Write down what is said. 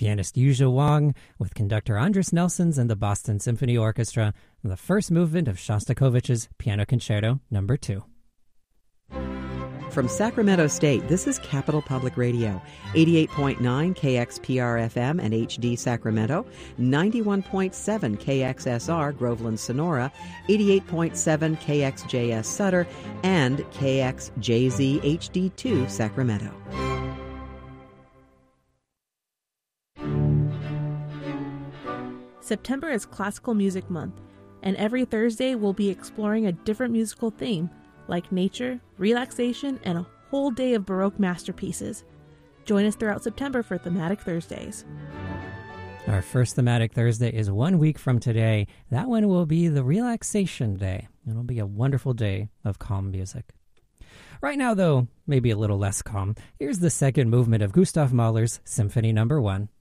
pianist Yuzhou Wang with conductor Andras Nelsons and the Boston Symphony Orchestra, the first movement of Shostakovich's Piano Concerto No. 2. From Sacramento State, this is Capital Public Radio, 88.9 KXPR-FM and HD Sacramento, 91.7 KXSR Groveland Sonora, 88.7 KXJS Sutter, and KXJZ HD2 Sacramento. September is Classical Music Month, and every Thursday we'll be exploring a different musical theme, like nature, relaxation, and a whole day of Baroque masterpieces. Join us throughout September for Thematic Thursdays. Our first Thematic Thursday is 1 week from today. That one will be the Relaxation Day. It'll be a wonderful day of calm music. Right now, though, maybe a little less calm. Here's the second movement of Gustav Mahler's Symphony No. 1.